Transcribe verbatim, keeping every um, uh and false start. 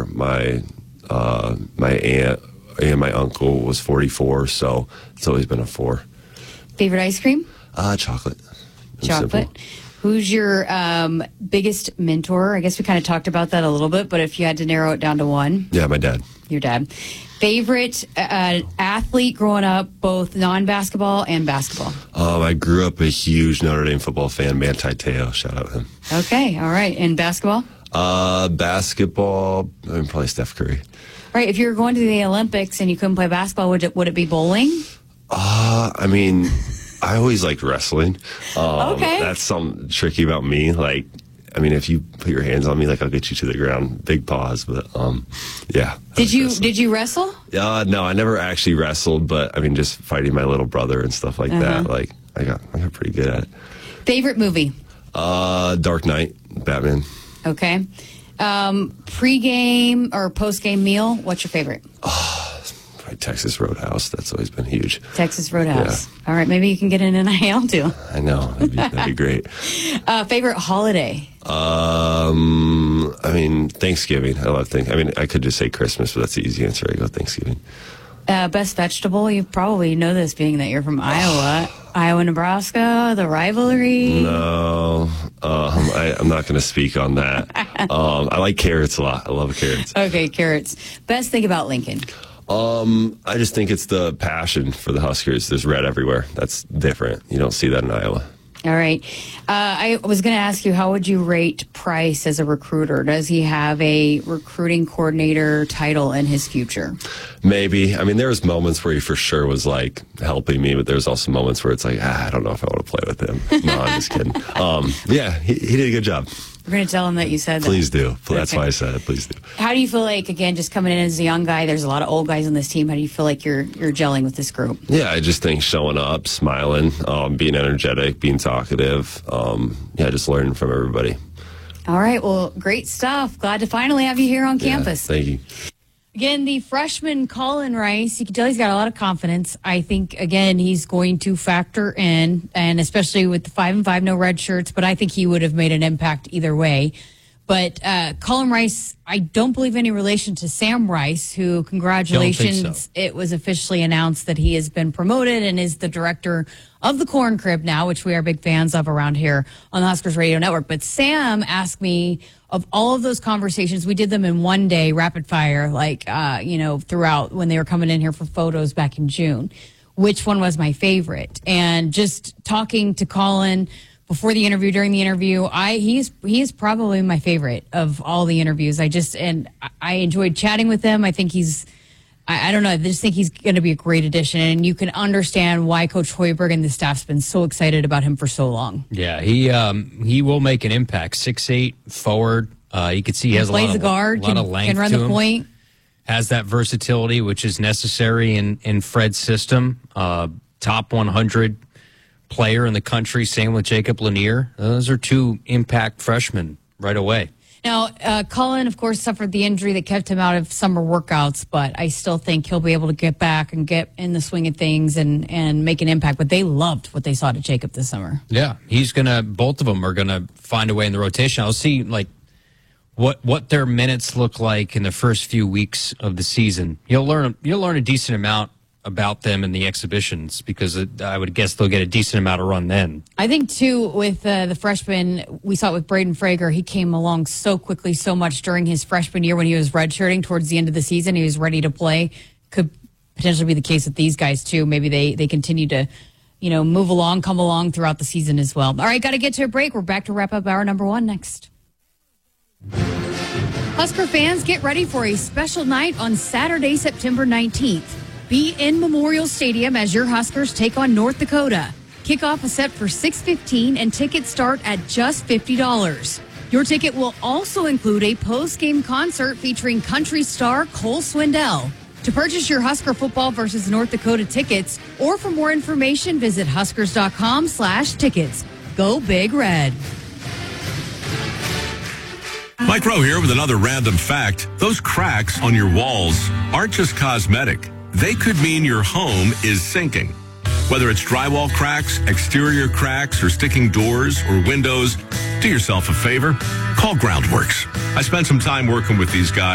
forty-four. My uh, my aunt and my uncle was forty-four, so it's always been a four. Favorite ice cream? Uh, chocolate. Chocolate. Simple. Who's your um, biggest mentor? I guess we kind of talked about that a little bit, but if you had to narrow it down to one. Yeah, my dad. Your dad. Favorite uh, athlete growing up, both non-basketball and basketball? Um, I grew up a huge Notre Dame football fan. Manti Te'o, shout out him. Okay, all right. And basketball? Uh, basketball, I mean, probably Steph Curry. Right. If you were going to the Olympics and you couldn't play basketball, would it would it be bowling? Uh, I mean, I always liked wrestling. Um, Okay. That's something tricky about me. Like, I mean, if you put your hands on me, like, I'll get you to the ground. Big pause, but um, yeah. Did you wrestling. did you wrestle? Uh, no, I never actually wrestled, but I mean, just fighting my little brother and stuff like Uh-huh. that. Like, I got I got pretty good at it. Favorite movie? Uh, Dark Knight, Batman. Okay. Um, pre-game or post-game meal, what's your favorite? Probably Texas Roadhouse. That's always been huge. Texas Roadhouse. All right, maybe you can get an N I L too. I know. That'd be, that'd be great. Uh, favorite holiday? Um, I mean, Thanksgiving. I love Thanksgiving. I mean, I could just say Christmas, but that's the easy answer. I go Thanksgiving. Uh, best vegetable? You probably know this being that you're from Iowa. Iowa, Nebraska, the rivalry. No, um, I, I'm not going to speak on that. Um, I like carrots a lot. I love carrots. Okay, carrots. Best thing about Lincoln? Um, I just think it's the passion for the Huskers. There's red everywhere. That's different. You don't see that in Iowa. All right. Uh, I was going to ask you, how would you rate Price as a recruiter? Does he have a recruiting coordinator title in his future? Maybe. I mean, there was moments where he for sure was like helping me, but there's also moments where it's like, ah, I don't know if I want to play with him. No, I'm just kidding. Um, yeah, he, he did a good job. We're going to tell him that you said that. Please do. That's Okay. why I said it. Please do. How do you feel like, again, just coming in as a young guy, there's a lot of old guys on this team. How do you feel like you're you're gelling with this group? Yeah, I just think showing up, smiling, um, being energetic, being talkative. Um, yeah, just learning from everybody. All right. Well, great stuff. Glad to finally have you here on campus. Yeah, thank you. Again, the freshman Colin Rice, you can tell he's got a lot of confidence. I think, again, he's going to factor in, and especially with the five and five, no red shirts, but I think he would have made an impact either way. But uh, Colin Rice, I don't believe any relation to Sam Rice, who, congratulations, Don't think so. It was officially announced that he has been promoted and is the director of the Corn Crib now, which we are big fans of around here on the Huskers Radio Network. But Sam asked me, of all of those conversations, we did them in one day, rapid fire, like, uh, you know, throughout when they were coming in here for photos back in June, which one was my favorite. And just talking to Colin before the interview, during the interview, I he is he is probably my favorite of all the interviews. I just and I enjoyed chatting with him. I think he's I, I don't know. I just think he's going to be a great addition, and you can understand why Coach Hoiberg and the staff's been so excited about him for so long. Yeah, he um, he will make an impact. six eight forward. Uh, you can see he has a plays lot, the of, guard, lot can, of length can run to the him. point. Has that versatility, which is necessary in, in Fred's system. Uh, top one hundred player in the country, same with Jacob Lanier. Those are two impact freshmen right away. Now, uh, Colin, of course, suffered the injury that kept him out of summer workouts, but I still think he'll be able to get back and get in the swing of things and, and make an impact. But they loved what they saw to Jacob this summer. Yeah, he's going to, both of them are going to find a way in the rotation. I'll see, like, what what their minutes look like in the first few weeks of the season. You'll learn, you'll learn a decent amount about them in the exhibitions because it, I would guess they'll get a decent amount of run then. I think, too, with uh, the freshman, we saw it with Braden Frager. He came along so quickly, so much during his freshman year when he was redshirting towards the end of the season. He was ready to play. Could potentially be the case with these guys, too. Maybe they, they continue to, you know, move along, come along throughout the season as well. All right, got to get to a break. We're back to wrap up hour number one next. Husker fans, get ready for a special night on Saturday, September nineteenth. Be in Memorial Stadium as your Huskers take on North Dakota. Kickoff is set for six fifteen and tickets start at just fifty dollars. Your ticket will also include a post-game concert featuring country star Cole Swindell. To purchase your Husker football versus North Dakota tickets or for more information, visit huskers.com slash tickets. Go Big Red. Mike Rowe here with another random fact. Those cracks on your walls aren't just cosmetic. They could mean your home is sinking. Whether it's drywall cracks, exterior cracks, or sticking doors or windows, do yourself a favor. Call Groundworks. I spent some time working with these guys.